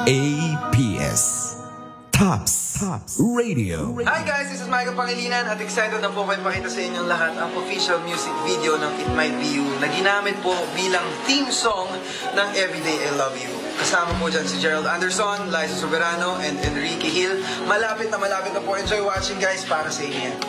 APS Tops Radio. Hi guys, this is Michael Pangilinan at excited na po kayo pakita sa inyong lahat ang official music video ng It Might Be You na ginamit po bilang theme song ng Everyday I Love You. Kasama po dyan si Gerald Anderson, Liza Soberano, and Enrique Hill. Malapit na po. Enjoy watching guys, para sa inyo.